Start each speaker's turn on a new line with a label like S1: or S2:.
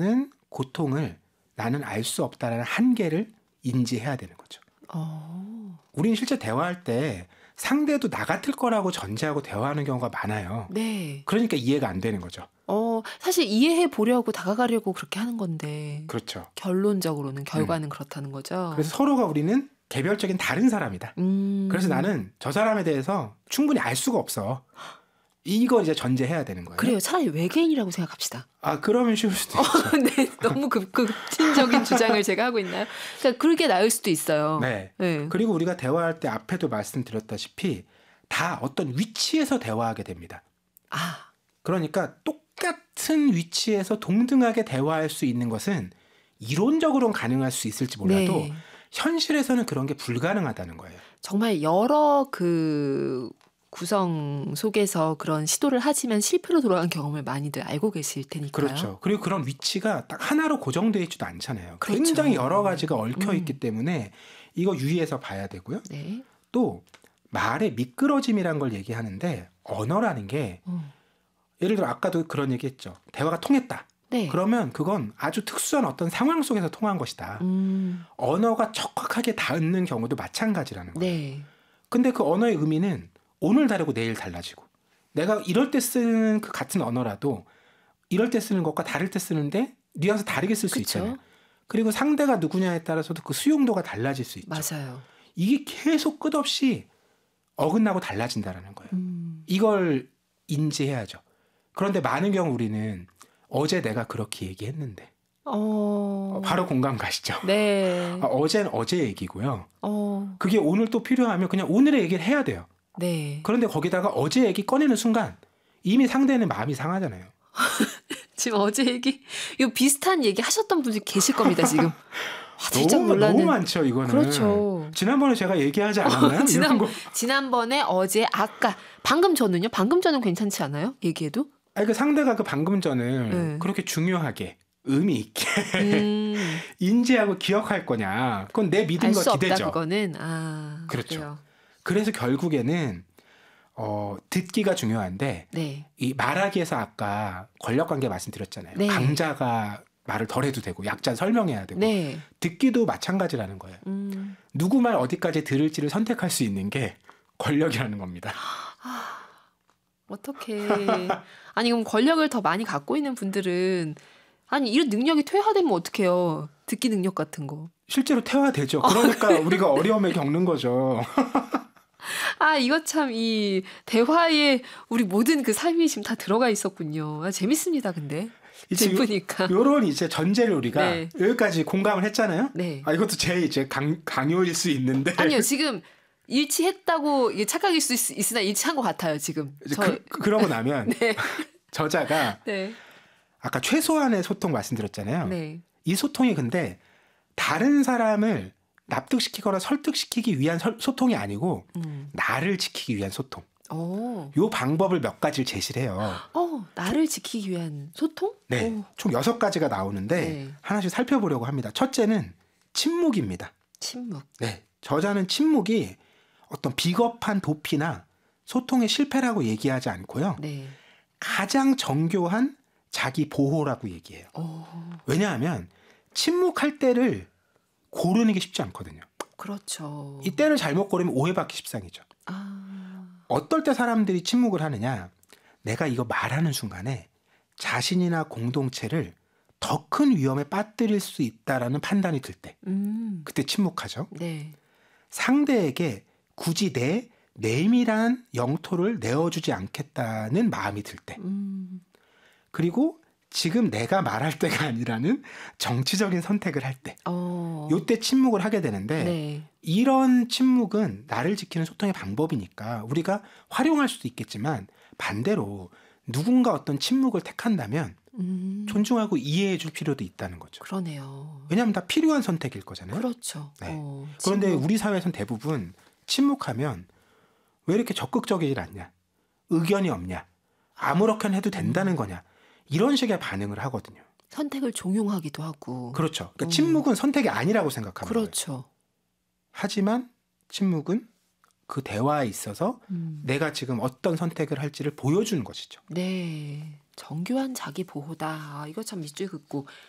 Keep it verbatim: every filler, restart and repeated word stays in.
S1: 상대라는 고통을 나는 알 수 없다라는 한계를 인지해야 되는 거죠.
S2: 어.
S1: 우리는 실제 대화할 때 상대도 나 같을 거라고 전제하고 대화하는 경우가 많아요.
S2: 네.
S1: 그러니까 이해가 안 되는 거죠.
S2: 어, 사실 이해해 보려고 다가가려고 그렇게 하는 건데.
S1: 그렇죠.
S2: 결론적으로는 결과는 음. 그렇다는 거죠.
S1: 그래서 서로가 우리는 개별적인 다른 사람이다.
S2: 음.
S1: 그래서 나는 저 사람에 대해서 충분히 알 수가 없어. 이거 이제 전제해야 되는 거예요.
S2: 그래요. 차라리 외계인이라고 생각합시다.
S1: 아, 그러면 쉬울 수도 있죠.
S2: 네, 너무 급, 급진적인 주장을 제가 하고 있나요? 그러니까 그렇게 나을 수도 있어요.
S1: 네.
S2: 네.
S1: 그리고 우리가 대화할 때 앞에도 말씀드렸다시피 다 어떤 위치에서 대화하게 됩니다.
S2: 아.
S1: 그러니까 똑같은 위치에서 동등하게 대화할 수 있는 것은 이론적으로는 가능할 수 있을지 몰라도
S2: 네.
S1: 현실에서는 그런 게 불가능하다는 거예요.
S2: 정말 여러 그 구성 속에서 그런 시도를 하지만 실패로 돌아간 경험을 많이들 알고 계실 테니까요.
S1: 그렇죠. 그리고 그런 위치가 딱 하나로 고정되어 있지도 않잖아요.
S2: 그렇죠.
S1: 굉장히 여러 가지가 얽혀 있기
S2: 음.
S1: 때문에 이거 유의해서 봐야 되고요.
S2: 네.
S1: 또 말의 미끄러짐이란 걸 얘기하는데 언어라는 게
S2: 음.
S1: 예를 들어 아까도 그런 얘기했죠. 대화가 통했다.
S2: 네.
S1: 그러면 그건 아주 특수한 어떤 상황 속에서 통한 것이다.
S2: 음.
S1: 언어가 척박하게 닿는 경우도 마찬가지라는 거예요.
S2: 네.
S1: 근데 그 언어의 의미는 오늘 다르고 내일 달라지고 내가 이럴 때 쓰는 그 같은 언어라도 이럴 때 쓰는 것과 다를 때 쓰는데 뉘앙스 다르게 쓸 수 있잖아요. 그리고 상대가 누구냐에 따라서도 그 수용도가 달라질 수 있죠.
S2: 맞아요.
S1: 이게 계속 끝없이 어긋나고 달라진다는 거예요.
S2: 음.
S1: 이걸 인지해야죠. 그런데 많은 경우 우리는 어제 내가 그렇게 얘기했는데
S2: 어...
S1: 바로 공감 가시죠?
S2: 네.
S1: 아, 어제는 어제 얘기고요.
S2: 어...
S1: 그게 오늘 또 필요하면 그냥 오늘의 얘기를 해야 돼요.
S2: 네.
S1: 그런데 거기다가 어제 얘기 꺼내는 순간 이미 상대는 마음이 상하잖아요.
S2: 지금 어제 얘기 이거 비슷한 얘기 하셨던 분들 계실 겁니다. 지금.
S1: 아, 너무, 너무 많죠 이거는.
S2: 그렇죠.
S1: 지난번에 제가 얘기하지 않았나요?
S2: 어, 지난, 지난번에 어제 아까 방금 전은요? 방금 전은 괜찮지 않아요? 얘기해도?
S1: 아니, 그 상대가 그 방금 전을
S2: 네.
S1: 그렇게 중요하게 의미 있게
S2: 음.
S1: 인지하고 기억할 거냐? 그건 내 믿음과
S2: 알 수
S1: 기대죠.
S2: 없다 그거는. 아,
S1: 그렇죠.
S2: 그래요.
S1: 그래서 결국에는 어, 듣기가 중요한데
S2: 네.
S1: 이 말하기에서 아까 권력관계 말씀드렸잖아요.
S2: 네.
S1: 강자가 말을 덜 해도 되고 약자는 설명해야 되고
S2: 네.
S1: 듣기도 마찬가지라는 거예요.
S2: 음.
S1: 누구 말 어디까지 들을지를 선택할 수 있는 게 권력이라는 겁니다.
S2: 어떡해. 아니 그럼 권력을 더 많이 갖고 있는 분들은 아니 이런 능력이 퇴화되면 어떡해요. 듣기 능력 같은 거.
S1: 실제로 퇴화되죠. 그러니까 우리가 어려움을 겪는 거죠.
S2: 아 이거 참 이 대화에 우리 모든 그 삶이 지금 다 들어가 있었군요. 아, 재밌습니다. 근데 재밌으니까.
S1: 요런 이제 전제를 우리가
S2: 네.
S1: 여기까지 공감을 했잖아요.
S2: 네.
S1: 아 이것도 제 이제 강, 강요일 수 있는데.
S2: 아니요 지금 일치했다고 이게 착각일 수 있, 있으나 일치한 것 같아요 지금.
S1: 이제
S2: 저...
S1: 그, 그러고 나면
S2: 네.
S1: 저자가
S2: 네.
S1: 아까 최소한의 소통 말씀드렸잖아요.
S2: 네.
S1: 이 소통이 근데 다른 사람을 납득시키거나 설득시키기 위한 설, 소통이 아니고
S2: 음.
S1: 나를 지키기 위한 소통.
S2: 오.
S1: 요 방법을 몇 가지를 제시를 해요.
S2: 어, 나를 지키기 위한 소통?
S1: 네,
S2: 오.
S1: 총 여섯 가지가 나오는데
S2: 네.
S1: 하나씩 살펴보려고 합니다. 첫째는 침묵입니다.
S2: 침묵.
S1: 네, 저자는 침묵이 어떤 비겁한 도피나 소통의 실패라고 얘기하지 않고요.
S2: 네.
S1: 가장 정교한 자기 보호라고 얘기해요.
S2: 오.
S1: 왜냐하면 침묵할 때를 고르는 게 쉽지 않거든요.
S2: 그렇죠.
S1: 이 때를 잘못 고르면 오해받기 십상이죠.
S2: 아.
S1: 어떨 때 사람들이 침묵을 하느냐? 내가 이거 말하는 순간에 자신이나 공동체를 더 큰 위험에 빠뜨릴 수 있다라는 판단이 들 때,
S2: 음.
S1: 그때 침묵하죠.
S2: 네.
S1: 상대에게 굳이 내 내밀한 영토를 내어주지 않겠다는 마음이 들 때,
S2: 음.
S1: 그리고 지금 내가 말할 때가 아니라는 정치적인 선택을 할 때,
S2: 어.
S1: 요때 침묵을 하게 되는데
S2: 네.
S1: 이런 침묵은 나를 지키는 소통의 방법이니까 우리가 활용할 수도 있겠지만 반대로 누군가 어떤 침묵을 택한다면
S2: 음.
S1: 존중하고 이해해 줄 필요도 있다는 거죠.
S2: 그러네요.
S1: 왜냐하면 다 필요한 선택일 거잖아요.
S2: 그렇죠.
S1: 네.
S2: 어,
S1: 그런데
S2: 침묵.
S1: 우리 사회에서는 대부분 침묵하면 왜 이렇게 적극적이질 않냐? 의견이 없냐? 아무렇게나 해도 된다는 거냐? 이런 식의 반응을 하거든요.
S2: 선택을 종용하기도 하고.
S1: 그렇죠. 그러니까
S2: 음.
S1: 침묵은 선택이 아니라고 생각합니다.
S2: 그렇죠.
S1: 하지만 침묵은 그 대화에 있어서
S2: 음.
S1: 내가 지금 어떤 선택을 할지를 보여주는 것이죠.
S2: 네. 정교한 자기 보호다. 아, 이거 참 밑줄 긋고